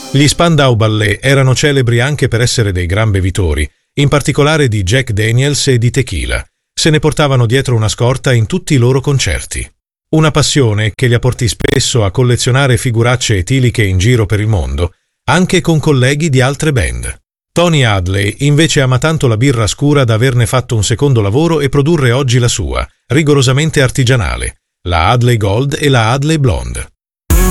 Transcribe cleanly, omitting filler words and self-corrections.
Gli Spandau Ballet erano celebri anche per essere dei gran bevitori, in particolare di Jack Daniels e di tequila. Se ne portavano dietro una scorta in tutti i loro concerti. Una passione che li ha portati spesso a collezionare figuracce etiliche in giro per il mondo, anche con colleghi di altre band. Tony Hadley invece ama tanto la birra scura da averne fatto un secondo lavoro e produrre oggi la sua, rigorosamente artigianale, la Hadley Gold e la Hadley Blonde.